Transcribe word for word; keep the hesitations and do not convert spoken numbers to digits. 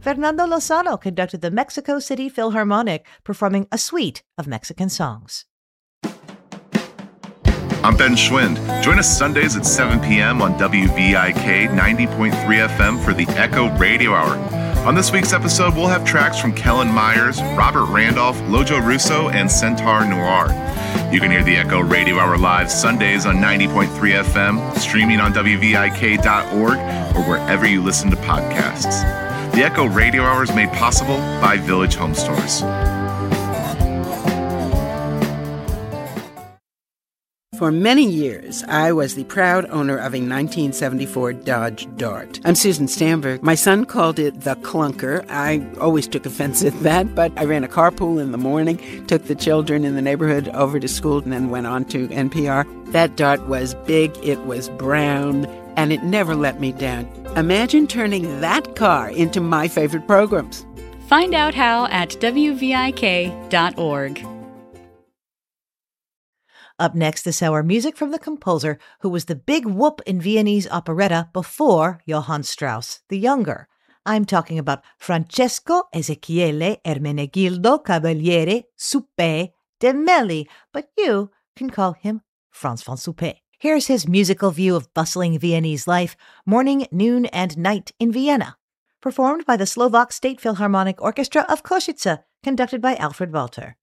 Fernando Lozano conducted the Mexico City Philharmonic, performing a suite of Mexican songs. I'm Ben Schwind. Join us Sundays at seven p.m. on W V I K ninety point three F M for the Echo Radio Hour. On this week's episode, we'll have tracks from Kellen Myers, Robert Randolph, Lojo Russo, and Centaur Noir. You can hear the Echo Radio Hour live Sundays on ninety point three F M, streaming on W V I K dot org, or wherever you listen to podcasts. The Echo Radio Hour is made possible by Village Home Stores. For many years, I was the proud owner of a nineteen seventy-four Dodge Dart. I'm Susan Stamberg. My son called it the clunker. I always took offense at that, but I ran a carpool in the morning, took the children in the neighborhood over to school, and then went on to N P R. That Dart was big, it was brown, and it never let me down. Imagine turning that car into my favorite programs. Find out how at W V I K dot org. Up next this hour, music from the composer who was the big whoop in Viennese operetta before Johann Strauss the Younger. I'm talking about Francesco Ezechiele Ermenegildo Cavaliere Suppé de Melli, but you can call him Franz von Suppé. Here's his musical view of bustling Viennese life, morning, noon, and night in Vienna, performed by the Slovak State Philharmonic Orchestra of Košice, conducted by Alfred Walter.